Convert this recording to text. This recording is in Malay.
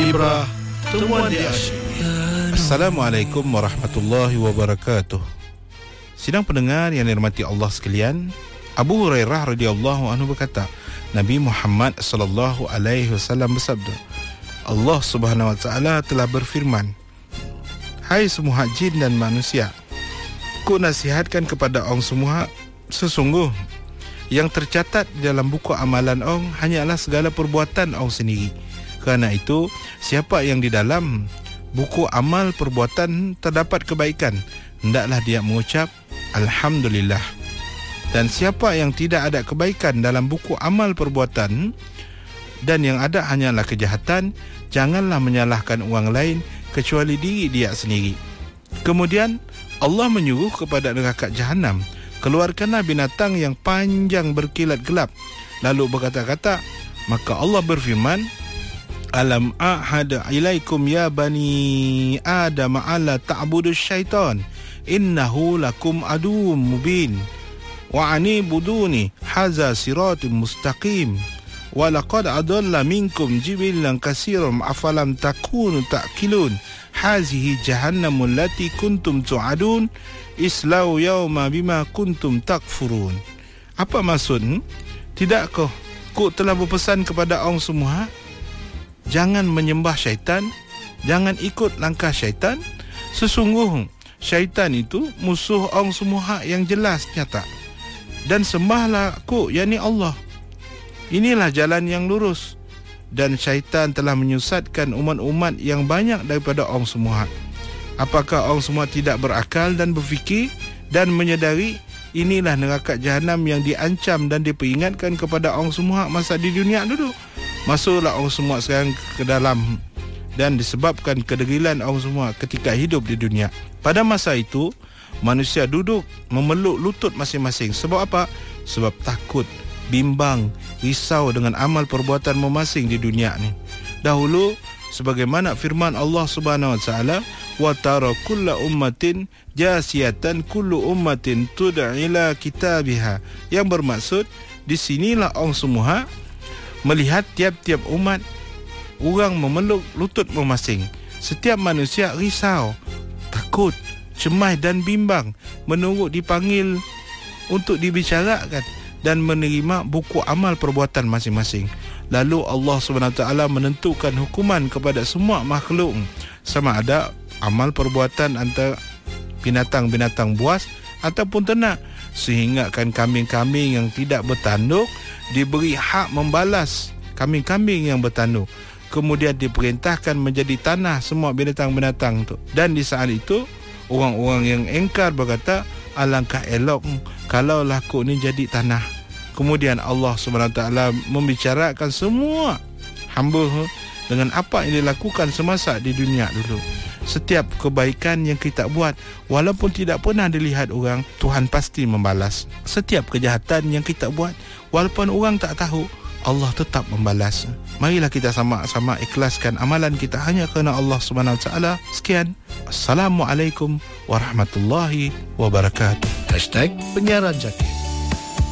Ibrah, temuan di asyik. Assalamualaikum warahmatullahi wabarakatuh. Sidang pendengar yang dirahmati Allah sekalian, Abu Hurairah radhiyallahu anhu berkata, Nabi Muhammad sallallahu alaihi wasallam bersabda, Allah Subhanahu wa taala telah berfirman, hai semua jin dan manusia, ku nasihatkan kepada orang semua, sesungguh yang tercatat di dalam buku amalan orang hanyalah segala perbuatan orang sendiri. Kerana itu, siapa yang di dalam buku amal perbuatan terdapat kebaikan, hendaklah dia mengucap Alhamdulillah. Dan siapa yang tidak ada kebaikan dalam buku amal perbuatan dan yang ada hanyalah kejahatan, janganlah menyalahkan orang lain kecuali diri dia sendiri. Kemudian Allah menyuruh kepada neraka Jahannam, keluarkanlah binatang yang panjang berkilat gelap. Lalu berkata-kata, maka Allah berfirman, Alam ahad ilaikum ya bani Adam alla ta'budu syaitan innahu lakum aduwwum mubin wa anibuduni hadza siratun mustaqim wa laqad adalla minkum jibilan katsiran afalam takunu ta'qilun hazihi jahannamul lati kuntum tu'adun islau yauma bima kuntum takfurun. Apa maksud? Tidakkah ku telah berpesan kepada orang semua, jangan menyembah syaitan, jangan ikut langkah syaitan. Sesungguh syaitan itu musuh orang semua yang jelas nyata. Dan sembahlah aku, yakni Allah. Inilah jalan yang lurus. Dan syaitan telah menyesatkan umat-umat yang banyak daripada orang semua. Apakah orang semua tidak berakal dan berfikir dan menyedari inilah neraka Jahannam yang diancam dan diperingatkan kepada orang semua masa di dunia dulu? Masuklah orang semua sekarang ke dalam, dan disebabkan kedegilan orang semua ketika hidup di dunia. Pada masa itu, manusia duduk memeluk lutut masing-masing. Sebab apa? Sebab takut, bimbang, risau dengan amal perbuatan masing-masing di dunia ni. Dahulu, sebagaimana firman Allah Subhanahu wa taala, wa tara kullu ummatin jasiyatan kullu ummatin tud'a ila kitabiha, yang bermaksud di sinilah orang semua melihat tiap-tiap umat orang memeluk lutut masing-masing. Setiap manusia risau, takut, cemas dan bimbang menunggu dipanggil untuk dibicarakan dan menerima buku amal perbuatan masing-masing. Lalu Allah SWT menentukan hukuman kepada semua makhluk, sama ada amal perbuatan antara binatang-binatang buas ataupun ternak, sehingga kan kambing-kambing yang tidak bertanduk diberi hak membalas kambing-kambing yang bertanduk. Kemudian diperintahkan menjadi tanah semua binatang-binatang itu. Dan di saat itu orang-orang yang engkar berkata, alangkah elok kalau aku ni jadi tanah. Kemudian Allah SWT membicarakan semua hamba dengan apa yang dilakukan semasa di dunia dulu. Setiap kebaikan yang kita buat, walaupun tidak pernah dilihat orang, Tuhan pasti membalas. Setiap kejahatan yang kita buat, walaupun orang tak tahu, Allah tetap membalas. Marilah kita sama-sama ikhlaskan amalan kita hanya kerana Allah Subhanahu wa taala. Sekian. Assalamualaikum warahmatullahi wabarakatuh. #Penyiaran Jaki.